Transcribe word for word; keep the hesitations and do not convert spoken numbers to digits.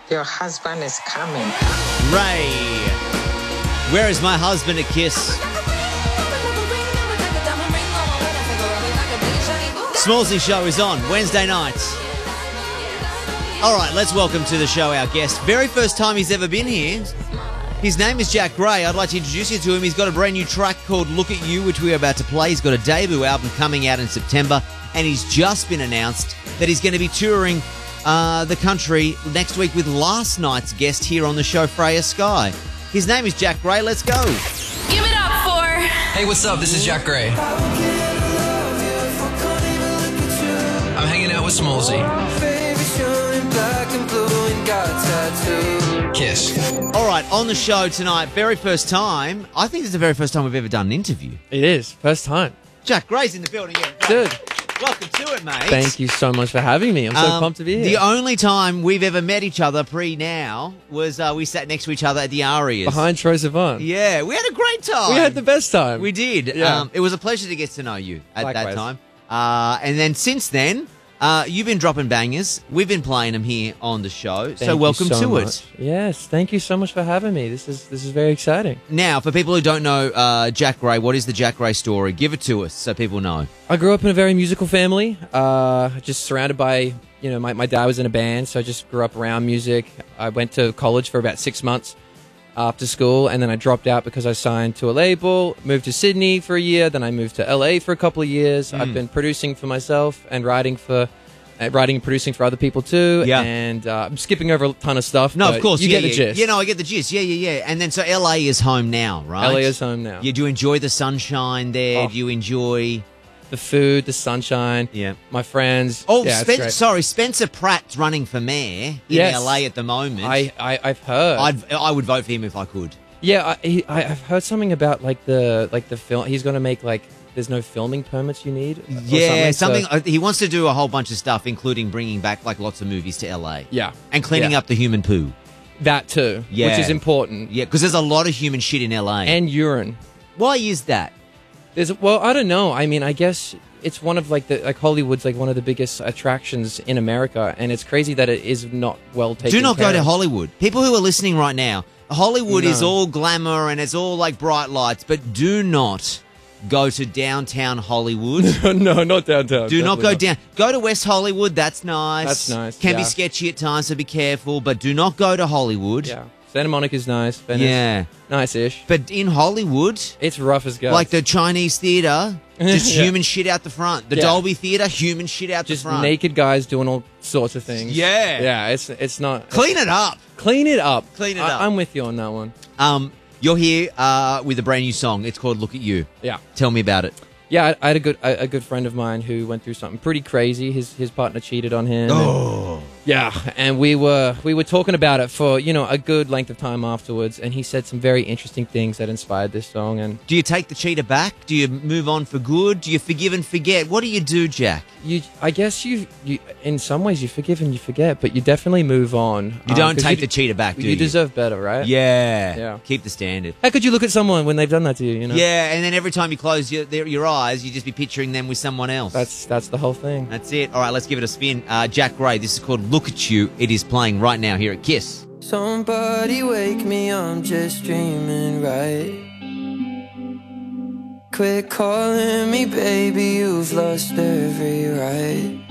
Your husband is coming. Ray. Where is my husband? A kiss. Smallsy Show is on Wednesday nights. All right, let's welcome to the show our guest. Very first time he's ever been here. His name is Jack Gray. I'd like to introduce you to him. He's got a brand new track called Look At You, which we're about to play. He's got a debut album coming out in September, and he's just been announced that he's going to be touring uh, the country next week with last night's guest here on the show, Freya Sky. His name is Jack Gray. Let's go. Give it up for... Hey, what's up? This is Jack Gray. I'm hanging out with Smallsy. Kiss. All right, on the show tonight, very first time. I think this is the very first time we've ever done an interview. It is. First time. Jack Gray's in the building. Yeah. Dude. Welcome to it, mate. Thank you so much for having me. I'm so Um, pumped to be here. The only time we've ever met each other pre-now was uh, we sat next to each other at the Arias. Behind Troy Sivan. Yeah, we had a great time. We had the best time. We did. Yeah. Um, it was a pleasure to get to know you at Likewise. that time. Uh, and then since then, uh, you've been dropping bangers. We've been playing them here on the show. Thank so you welcome so to much. it. Yes, thank you so much for having me. This is this is very exciting. Now, for people who don't know uh, Jack Gray, what is the Jack Gray story? Give it to us so people know. I grew up in a very musical family, uh, just surrounded by, you know, my, my dad was in a band, so I just grew up around music. I went to college for about six months after school, and then I dropped out because I signed to a label, moved to Sydney for a year, then I moved to L A for a couple of years. Mm. I've been producing for myself and writing for... Uh, writing and producing for other people too, Yeah. and uh, I'm skipping over a ton of stuff. No, but of course. you yeah, get the yeah. gist. You know, I get the gist. Yeah, yeah, yeah. And then so L A is home now, right? L A is home now. Yeah, do you enjoy the sunshine there? Oh. Do you enjoy... The food, the sunshine, Yeah. my friends. Oh, yeah, it's Spen- great. sorry, Spencer Pratt's running for mayor in Yes. L A at the moment. I, I I've heard. I'd, I would vote for him if I could. yeah, I, he, I I've heard something about like the like the film. He's gonna make like there's no filming permits you need. or Yeah, something. something. so- uh, he wants to do a whole bunch of stuff, including bringing back like lots of movies to L A. yeah, And cleaning Yeah. up the human poo. that too. Yeah. which is important. Yeah, because there's a lot of human shit in L A. And urine. why is that? There's well, I don't know. I mean, I guess it's one of like the like Hollywood's like one of the biggest attractions in America, and it's crazy that it is not well taken. Do not go care to of. Hollywood. People who are listening right now, Hollywood is No. all glamour and it's all like bright lights, but do not go to downtown Hollywood. no, not downtown. Do not go definitely down. Go to West Hollywood. That's nice. That's nice, Can be yeah. sketchy at times, so be careful. But do not go to Hollywood. Yeah, Santa Monica's nice. Venice, Yeah. nice-ish. But in Hollywood, It's rough as guts. like the Chinese theater, just Yeah. human shit out the front. The Yeah. Dolby Theater, human shit out just the front. naked guys doing all sorts of things. Yeah. yeah. It's it's not Clean it up. clean it up. Clean it I, up. I'm with you on that one. Um, you're here uh, with a brand new song. It's called "Look at You." Yeah, Tell me about it. yeah. I, I had a good a, a good friend of mine who went through something pretty crazy. His his partner cheated on him. Oh. Yeah, and we were we were talking about it for you know a good length of time afterwards, and he said some very interesting things that inspired this song. And Do you take the cheater back? Do you move on for good? Do you forgive and forget? What do you do, Jack? you, I guess you, you in some ways you forgive and you forget, but you definitely move on. You um, don't 'cause take you, the cheater back, do you? You deserve better, right? Yeah. Yeah. Keep the standard. How could you look at someone when they've done that to you? You know. Yeah, and then every time you close your, their, your eyes, you just be picturing them with someone else. That's that's the whole thing. That's it. All right, let's give it a spin. Uh, Jack Gray, this is called Look at You. It is playing right now here at Kiss. Somebody wake me, I'm just dreaming, right? Quit calling me baby, you've lost every right.